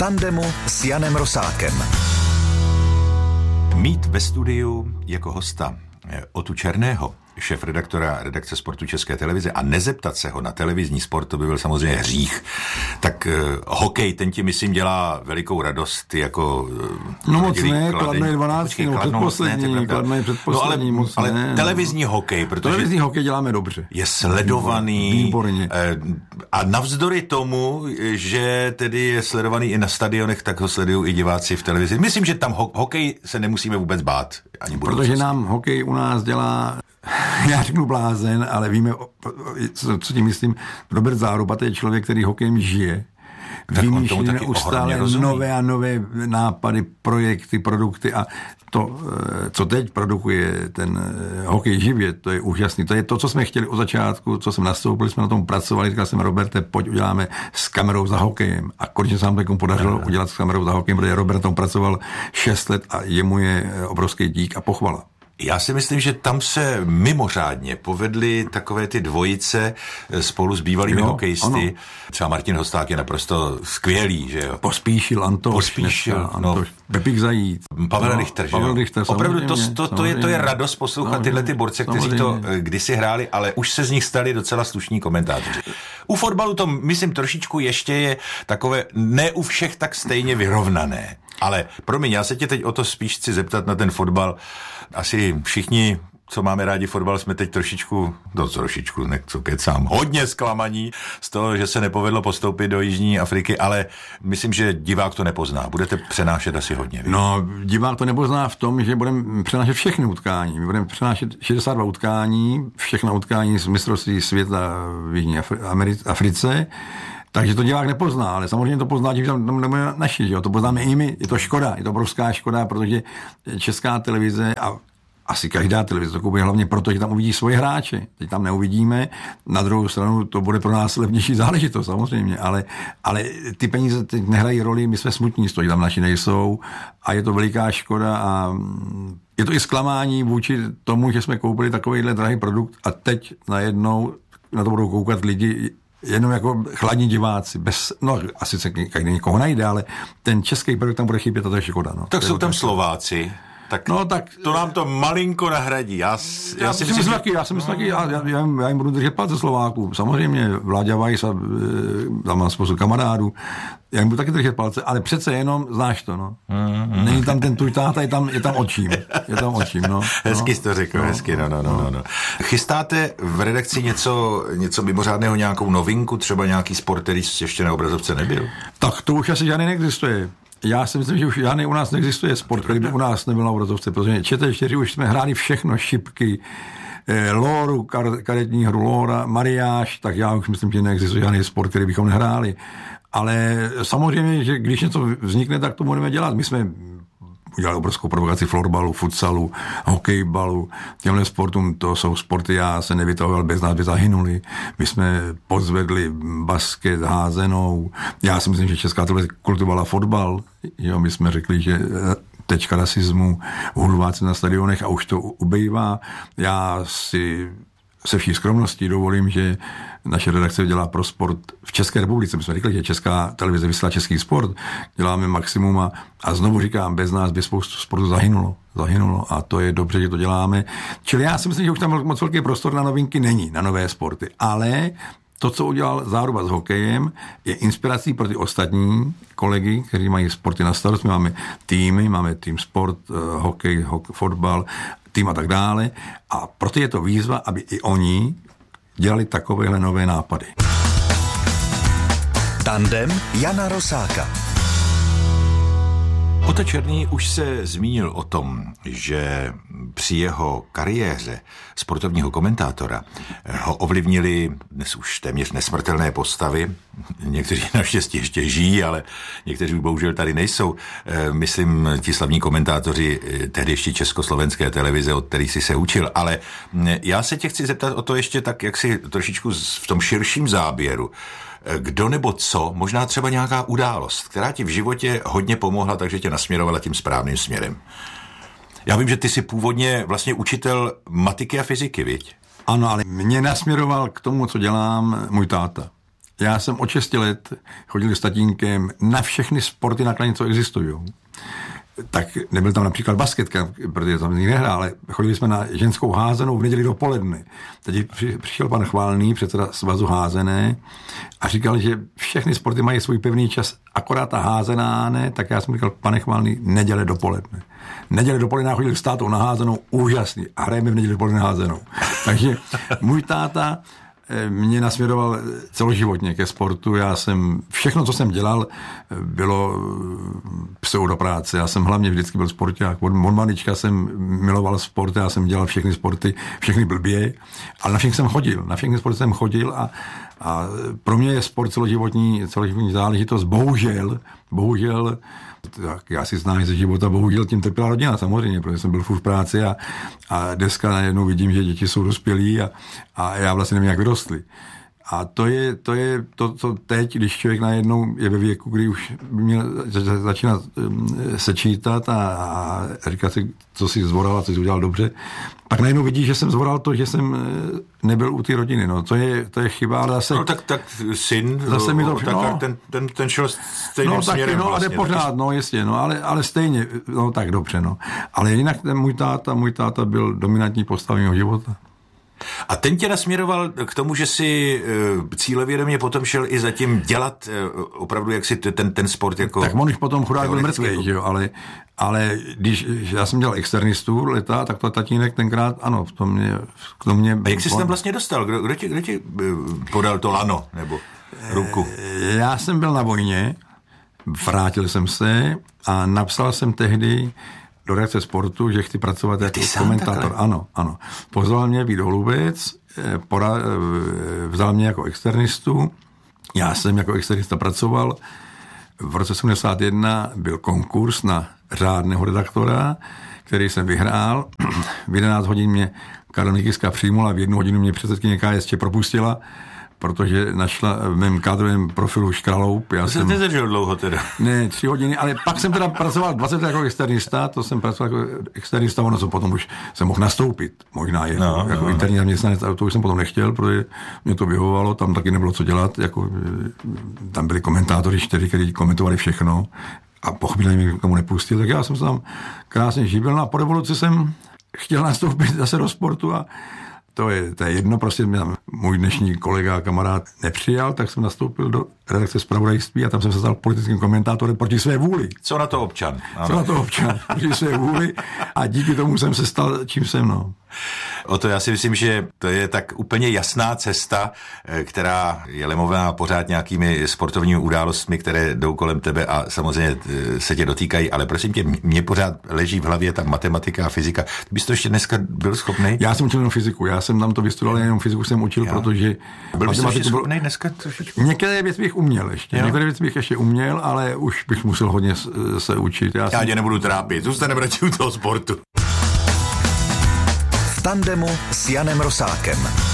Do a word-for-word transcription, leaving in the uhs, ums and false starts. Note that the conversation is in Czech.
tandemu s Janem Rosákem. Mít ve studiu jako hosta Otu Černého, šéfredaktora redakce Sportu České televize, a nezeptat se ho na televizní sport, to by byl samozřejmě hřích. Tak uh, hokej, ten ti myslím dělá velikou radost, ty jako... Uh, no moc ne, Kladno dvanáct, no, předposlední, Kladno je předposlední, no, ale, moc ale ne. televizní hokej, protože... Televizní hokej děláme dobře. Je sledovaný. Výborně. Uh, a navzdory tomu, že tedy je sledovaný i na stadionech, tak ho sledují i diváci v televizi. Myslím, že tam ho- hokej se nemusíme vůbec bát. Ani protože nám hokej u nás dělá... Já řeknu blázen, ale víme, co, co tím myslím. Robert Záruba, to je člověk, který hokejem žije. Vymýšlí neustále nové a nové nápady, projekty, produkty a to, co teď produkuje ten hokej živě, to je úžasný. To je to, co jsme chtěli od začátku, co jsme nastoupili, jsme na tom pracovali, říkal jsem, Roberte, pojď uděláme s kamerou za hokejem. A konečně se nám takom podařilo no, udělat s kamerou za hokejem, protože Robert tam pracoval šest let a jemu je obrovský dík a pochvala. Já si myslím, že tam se mimořádně povedly takové ty dvojice spolu s bývalými jo, hokejisty. Ano. Třeba Martin Hosták je naprosto skvělý, že jo. Pospíšil Antoš. Pospíšil, dneska, no. Antoš. Pepík Zajíc. Pavel no, Richter, že Pavel jo. Richter, opravdu to, to, to, je, to je radost poslouchat samozřejmě tyhle ty borce, kteří to kdysi hráli, ale už se z nich stali docela slušní komentátoři. U fotbalu to, myslím, trošičku ještě je takové, ne u všech tak stejně vyrovnané. Ale promiň, já se tě teď o to spíš chci zeptat na ten fotbal. Asi všichni, co máme rádi fotbal, jsme teď trošičku, no trošičku, nechci kecám, hodně zklamaní z toho, že se nepovedlo postoupit do Jižní Afriky, ale myslím, že divák to nepozná. Budete přenášet asi hodně. Víc. No, divák to nepozná v tom, že budeme přenášet všechny utkání. My budeme přenášet šedesát dva utkání, všechna utkání z mistrovství světa v Jižní Afri- Africe. Takže to divák nepozná, ale samozřejmě to pozná, že tam nebudeme naši, že jo? To poznáme i my, je to škoda, je to obrovská škoda, protože Česká televize a asi každá televize to koupí hlavně proto, že tam uvidí svoje hráče. Teď tam neuvidíme, na druhou stranu to bude pro nás levnější záležitost samozřejmě, ale, ale ty peníze teď nehrají roli, my jsme smutní z toho, že tam naši nejsou a je to veliká škoda a je to i zklamání vůči tomu, že jsme koupili takovýhle drahý produkt a teď najednou na to budou koukat lidi jenom jako chladní diváci, bez, no asi se každý někoho najde, ale ten český produkt tam bude chybět a to je škoda. No. Tak jsou tam Slováci, tak, no, tak to nám to malinko nahradí. Já, já, já si myslím, že... taky, já si myslím, no. já, já, já, já jim budu držet palce Slováků. Samozřejmě Vláďa Weiss a tam mám spoustu kamarádů, já jim budu taky držet palce, ale přece jenom znáš to, no. Mm, Není tam ten tvůj táta, je tam, je tam očím. Je tam očím, no. Hezky no. jsi to řekl, no. hezky, no, no, no, no, no. Chystáte v redakci něco, něco mimořádného, nějakou novinku, třeba nějaký sport, který ještě na obrazovce nebyl? Tak to už asi žádný neexistuje. Já si myslím, že už žádný u nás neexistuje sport, který by u nás nebyl na obrazovce, protože Čete čtyři už jsme hráli všechno, šipky, eh, Lóru, kar, karetní hru Lóra, mariáž, tak já už myslím, že neexistuje žádný sport, který bychom nehráli. Ale samozřejmě, že když něco vznikne, tak to budeme dělat. My jsme udělali obrovskou provokaci florbalu, futsalu, hokejbalu. Těmhle sportům, to jsou sporty, já se nevytahoval, bez nás by zahynuli. My jsme pozvedli basket, házenou. Já si myslím, že Česká televize kultivovala fotbal. Jo, my jsme řekli, že tečka rasismu, hudváci na stadionech a už to ubejvá. Já si se vší skromností dovolím, že naše redakce dělá pro sport v České republice. My jsme řekli, že Česká televize vysílá český sport, děláme maximum a, a znovu říkám, bez nás by spoustu sportu zahynulo. Zahynulo a to je dobře, že to děláme. Čili já si myslím, že už tam moc velký prostor na novinky není, na nové sporty, ale to, co udělal Záruba s hokejem, je inspirací pro ty ostatní kolegy, kteří mají sporty na starost. My máme týmy, máme tým sport, hokej, hokej, fotbal, tým a tak dále. A proto je to výzva, aby i oni dělali takovéhle nové nápady. Tandem Jana Rosáka. Ota Černý už se zmínil o tom, že při jeho kariéře sportovního komentátora ho ovlivnili dnes už téměř nesmrtelné postavy. Někteří naštěstí ještě žijí, ale někteří bohužel tady nejsou. Myslím, ti slavní komentátoři tehdy ještě československé televize, od kterých si se učil. Ale já se tě chci zeptat o to ještě tak, jak si trošičku v tom širším záběru. Kdo nebo co, možná třeba nějaká událost, která ti v životě hodně pomohla, takže tě nasměrovala tím správným směrem. Já vím, že ty jsi původně vlastně učitel matiky a fyziky, viď? Ano, ale mě nasměroval k tomu, co dělám, můj táta. Já jsem od šesti let chodil s tatínkem na všechny sporty na Kladně, co existují. Tak nebyl tam například basketka, protože tam nikdy nehrál, ale chodili jsme na ženskou házenou v neděli dopoledne. Teď přišel pan Chválný, předseda svazu házené, a říkal, že všechny sporty mají svůj pevný čas, akorát ta házená ne, tak já jsem říkal, pane Chválný, neděle dopoledne. Neděle dopoledne chodil s tátou na házenou, úžasný, a hrajeme v neděli dopoledne házenou. Takže můj táta mě nasměroval celoživotně ke sportu. Já jsem, všechno, co jsem dělal, bylo pseudopráce. Já jsem hlavně vždycky byl sporták. Od malička jsem miloval sport, já jsem dělal všechny sporty, všechny blbě, ale na všechny jsem chodil. Na všechny sporty jsem chodil a, a pro mě je sport celoživotní, celoživotní záležitost. Bohužel, bohužel, tak já si znám ze života, bohužel tím trpěla rodina samozřejmě, protože jsem byl furt v práci a, a dneska najednou vidím, že děti jsou dospělí a, a já vlastně nevím, jak vyrostli. A to je to, je to, to teď, když člověk najednou je ve věku, kdy už měl začínat sečítat a, a říkat si, co si zvoral a co si udělal dobře, pak najednou vidí, že jsem zvoral to, že jsem nebyl u té rodiny. No, to je, to je chyba, ale zase... No tak, tak syn, zase mi to, tak, no, tak ten, ten, ten šel stejným no, směrem. No, vlastně, a jde pořád, no, jistě, no, ale, ale stejně, no, tak dobře, no. Ale jinak ten můj táta, můj táta byl dominantní postavou mého života. A ten tě nasměroval k tomu, že si e, cílevědomě potom šel i zatím dělat e, opravdu jak si ten, ten sport jako... Tak on už potom chudák byl mrtvý, že jo, ale, ale když já jsem dělal externistu leta, tak to tatínek tenkrát, ano, v tom mě... V tom mě a jak jsi se tam vlastně dostal? Kdo, kdo, ti, kdo ti podal to lano, nebo ruku? Já jsem byl na vojně, vrátil jsem se a napsal jsem tehdy do redakce sportu, že chci pracovat jako komentátor. Ano, ano. Pozval mě Vít Holubec, pora, vzal mě jako externistu. Já jsem jako externista pracoval. V roce sedmdesát jedna byl konkurs na řádného redaktora, který jsem vyhrál. V jedenáct hodin mě Karel Nikiska přijmula a v jednu hodinu mě předsedkyně K S Č propustila, protože našla v mém kádrovém profilu škraloup. Já to jsem nedržel dlouho teda. Ne, tři hodiny, ale pak jsem teda pracoval dvacet let jako externista, to jsem pracoval jako externista, ono co potom už jsem mohl nastoupit, možná jako, no, jako no, interní zaměstnanec, ale to už jsem potom nechtěl, protože mě to vyhovovalo, tam taky nebylo co dělat, jako, tam byli komentátoři čtyři, kteří komentovali všechno a pochopitelně mě k tomu nepustil, tak já jsem se tam krásně živil, no a po revoluci jsem chtěl nastoupit zase do sportu a To je, to je jedno, prostě mě tam můj dnešní kolega a kamarád nepřijal, tak jsem nastoupil do redakce zpravodajství a tam jsem se stal politickým komentátorem proti své vůli. Co na to občan? Ano. Co na to občan? Proti své vůli a díky tomu jsem se stal, čím jsem, no. O to já si myslím, že to je tak úplně jasná cesta, která je lemovaná pořád nějakými sportovními událostmi, které jdou kolem tebe a samozřejmě se tě dotýkají, ale prosím tě, mě pořád leží v hlavě ta matematika a fyzika. Ty bys to ještě dneska byl schopný? Já jsem učil jenom fyziku, já jsem tam to vystudoval, jenom fyziku jsem učil, jo. Protože... Byl bys ještě schopný dneska trošičku? Některé věci bych uměl ještě, jo. Některé věci bych ještě uměl, ale už bych musel hodně se učit. Já, já jsem... tě nebudu trápit, zůstaneme radši u toho sportu. V tandemu s Janem Rosákem.